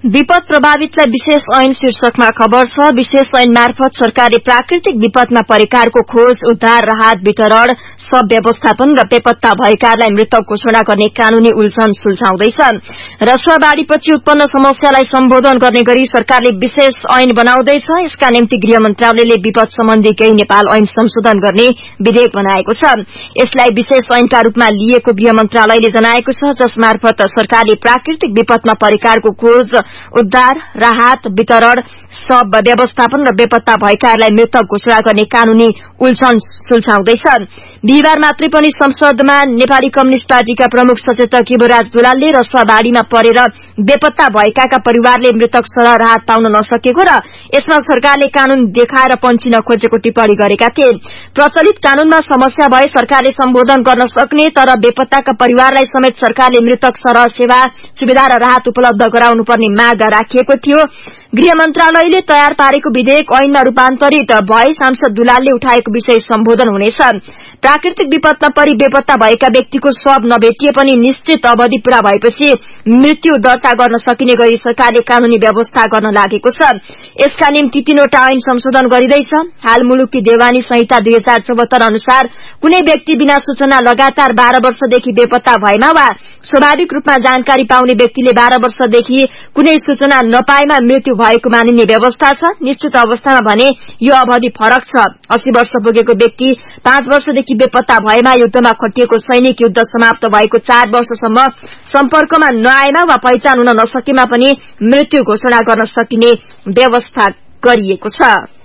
विपद प्रभावितलाई विशेष ऐन शीर्षकमा खबर छ। विशेष ऐन मार्फत सरकारले प्राकृतिक विपदमा परेकाहरूको खोज, उद्धार, राहत वितरण, सब व्यवस्थापन र बेपत्ता भएकाहरूलाई मृतक घोषणा गर्ने कानूनी उल्झन सुल्झाउँदैछ। रसुवाबाढ़ीपछि उत्पन्न समस्यालाई सम्बोधन गर्ने गरी सरकारले विशेष ऐन बनाउँदैछ। यसका निम्ति गृह मन्त्रालयले विपद सम्बन्धी केही नेपाल ऐन संशोधन गर्ने विधेयक बनाएको छ। यसलाई विशेष ऐनका रूपमा लिएको गृह मन्त्रालयले जनाएको छ, जसमार्फत सरकारले प्राकृतिक विपदमा परेकाहरूको खोज, उद्धार, राहत वितरण, सब व्यवस्थापन र बेपत्ता भएकाहरूलाई मृतक घोषणा गर्ने कानूनी उल्झन सुल्झाउँदैछ। बिहिबार मात्रै पनि संसदमा नेपाली कम्युनिष्ट पार्टीका प्रमुख सचेतक युवराज दुलालले रसुवाबाढ़ीमा परेर बेपत्ता भएकाका परिवारले मृतक सरह राहत पाउन नसकेको र यसमा सरकारले कानून देखाएर पञ्चिन खोजेको टिप्पणी गरेका थिए। प्रचलित कानूनमा समस्या भए सरकारले सम्बोधन गर्न सक्ने, तर बेपत्ताका परिवारलाई समेत सरकारले मृतक सरह सेवा, सुविधा र राहत उपलब्ध गराउनुपर्ने माग राखिएको थियो। गृह मन्त्रालयले तयार पारेको विधेयक ऐनमा रूपान्तरित भए सांसद दुलालले उठाएको विषय सम्बोधन हुनेछ। प्राकृतिक विपदमा परि बेपत्ता भएका व्यक्तिको शव नभेटिए पनि निश्चित अवधि पूरा भएपछि मृत्यु दर्ता गर्न सकिने गरी सरकारले कानूनी व्यवस्था गर्न लागेको छ। यसका निम्ति 3वटा ऐन संशोधन गरिँदैछ। हाल मुलुकी देवानी संहिता 2074 अनुसार कुनै व्यक्ति बिना सूचना लगातार 12 वर्षदेखि बेपत्ता भएमा वा स्वाभाविक रूपमा जानकारी पाउने व्यक्तिले 12 वर्षदेखि कुनै सूचना नपाएमा मृत्यु भएको मानिने व्यवस्था छ। निश्चित अवस्थामा भने यो अवधि फरक छ। 80 वर्ष पुगेको व्यक्ति 5 वर्षदेखि बेपत्ता भएमा, युद्धमा खटिएको सैनिक युद्ध समाप्त भएको 4 वर्षसम्म सम्पर्कमा नआएमा वा पहिचान हुन नसकेमा पनि मृत्यु घोषणा गर्न सकिने व्यवस्था गरिएको छ।